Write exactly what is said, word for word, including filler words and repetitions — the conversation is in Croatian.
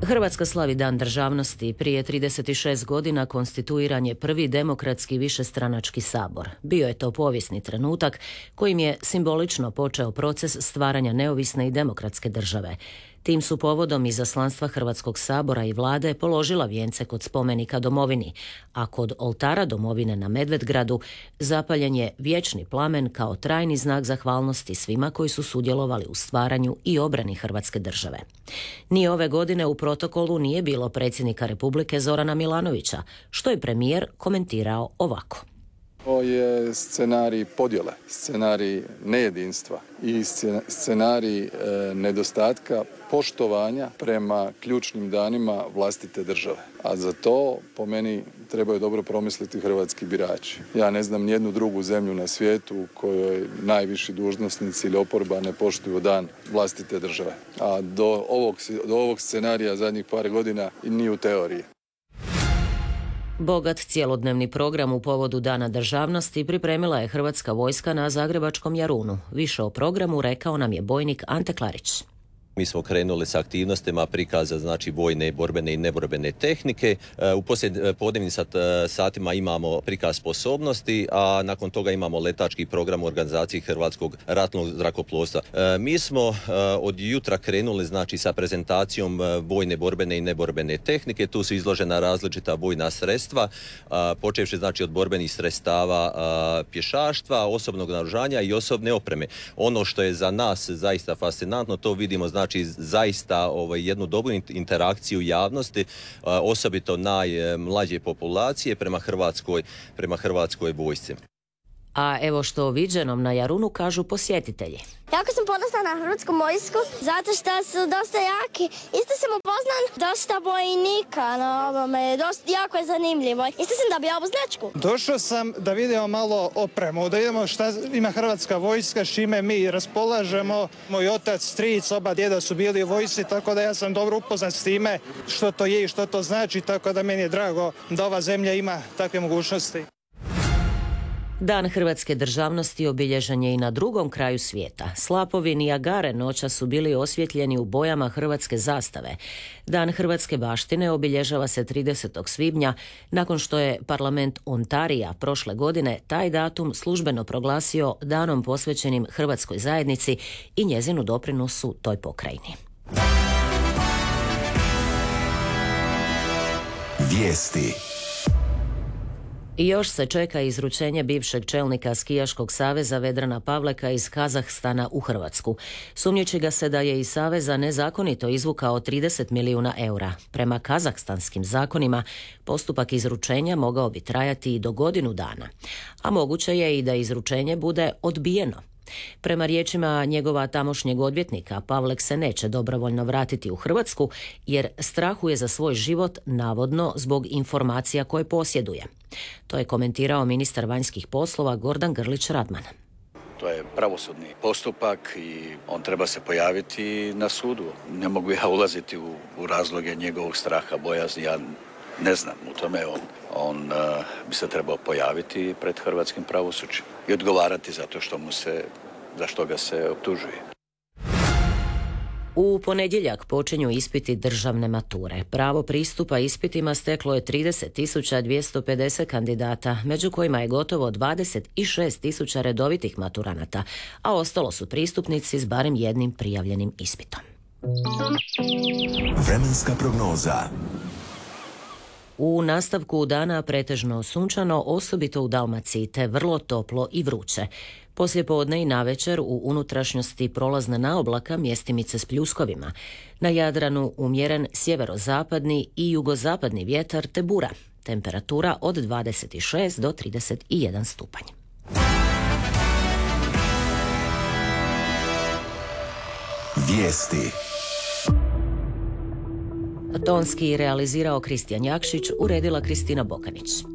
Hrvatska slavi Dan državnosti. Prije trideset šest godina konstituiran je prvi demokratski višestranački sabor. Bio je to povijesni trenutak kojim je simbolično počeo proces stvaranja neovisne i demokratske države. Tim su povodom izaslanstva Hrvatskog sabora i vlade položila vijence kod spomenika domovini, a kod oltara domovine na Medvedgradu zapaljen je vječni plamen kao trajni znak zahvalnosti svima koji su sudjelovali u stvaranju i obrani Hrvatske države. Ni ove godine u protokolu nije bilo predsjednika Republike Zorana Milanovića, što je premijer komentirao ovako. Ovo je scenarij podjele, scenarij nejedinstva i scenarij e, nedostatka poštovanja prema ključnim danima vlastite države. A za to, po meni, trebaju dobro promisliti hrvatski birači. Ja ne znam nijednu drugu zemlju na svijetu u kojoj najviši dužnosnici ili oporba ne poštuju dan vlastite države. A do ovog, do ovog scenarija zadnjih par godina ni u teoriji. Bogat cjelodnevni program u povodu Dana državnosti pripremila je Hrvatska vojska na zagrebačkom Jarunu. Više o programu rekao nam je bojnik Ante Klarić. Mi smo krenuli sa aktivnostima prikaza, znači vojne, borbene i neborbene tehnike. U poslijepodnevnim satima imamo prikaz sposobnosti, a nakon toga imamo letački program u organizaciji Hrvatskog ratnog zrakoplovstva. Mi smo od jutra krenuli, znači, sa prezentacijom vojne, borbene i neborbene tehnike. Tu su izložena različita vojna sredstva, počevši, znači, od borbenih sredstava pješaštva, osobnog naoružanja i osobne opreme. Ono što je za nas zaista fascinantno, to vidimo, znači, Znači zaista ovaj, jednu dobru interakciju javnosti, osobito najmlađe populacije prema Hrvatskoj, prema Hrvatskoj vojsci. A evo što o viđenom na Jarunu kažu posjetitelji. Jako sam ponosna na hrvatsku vojsku, zato što su dosta jaki. Isto sam upoznal dosta vojnika na ovome, dosta, jako je zanimljivo. Isto sam dobio ovu značku. Došao sam da vidimo malo opremu, da vidimo šta ima hrvatska vojska, s čime mi raspolažemo. Moj otac, stric, oba djeda su bili u vojsci, tako da ja sam dobro upoznat s time što to je i što to znači, tako da meni je drago da ova zemlja ima takve mogućnosti. Dan hrvatske državnosti obilježen je i na drugom kraju svijeta. Slapovi Nijagare noća su bili osvjetljeni u bojama hrvatske zastave. Dan hrvatske baštine obilježava se tridesetog svibnja, nakon što je parlament Ontarija prošle godine taj datum službeno proglasio danom posvećenim hrvatskoj zajednici i njezinu doprinosu toj pokrajini. Vijesti. I još se čeka izručenje bivšeg čelnika skijaškog saveza Vedrana Pavleka iz Kazahstana u Hrvatsku. Sumnjiči ga se da je iz saveza nezakonito izvukao trideset milijuna eura. Prema kazahstanskim zakonima postupak izručenja mogao bi trajati i do godinu dana, a moguće je i da izručenje bude odbijeno. Prema riječima njegova tamošnjeg odvjetnika, Pavlek se neće dobrovoljno vratiti u Hrvatsku jer strahuje za svoj život, navodno zbog informacija koje posjeduje. To je komentirao ministar vanjskih poslova Gordan Grlić Radman. To je pravosudni postupak i on treba se pojaviti na sudu. Ne mogu ja ulaziti u, u razloge njegovog straha, bojazni, ja ne znam u tome. On, on uh, bi se trebao pojaviti pred hrvatskim pravosuđem i odgovarati za to što mu se, za što ga se optužuje. U ponedjeljak počinju ispiti državne mature. Pravo pristupa ispitima steklo je trideset tisuća dvjesto pedeset kandidata, među kojima je gotovo dvadeset šest tisuća redovitih maturanata, a ostalo su pristupnici s barem jednim prijavljenim ispitom. Vremenska prognoza. U nastavku dana pretežno sunčano, osobito u Dalmaciji, te vrlo toplo i vruće. Poslijepodne i navečer u unutrašnjosti prolazna naoblaka, mjestimice s pljuskovima. Na Jadranu umjeren sjeverozapadni i jugozapadni vjetar te bura. Temperatura od dvadeset šest do trideset jedan stupanj. Vijesti. Tonski realizirao Kristijan Jakšić, uredila Kristina Bokanić.